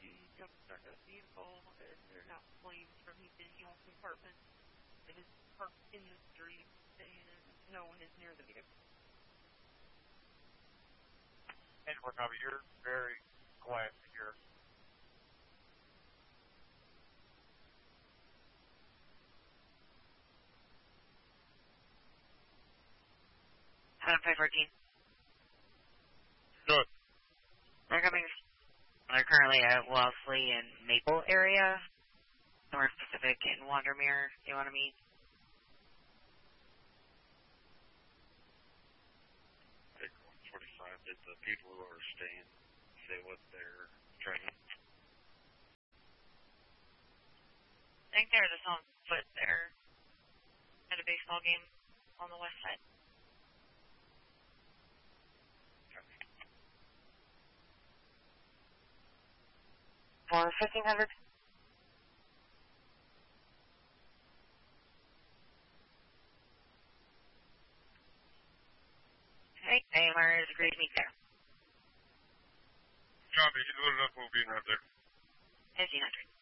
to jumpstart a vehicle, and they're not flames from the visual compartment. It is parked in the street, and no one is near the vehicle. And Copy, you're very quiet here. Adam 514. Good. They're currently at Wellesley and Maple area. North Pacific and Wandermere. Do you want to meet? Take 145. Did the people who are staying say what they're driving? I think they're just on foot there at a baseball game on the west side. 1500. Hey, AMR is agreed to meet there. Copy, he's loaded up, we'll be right there. 1500.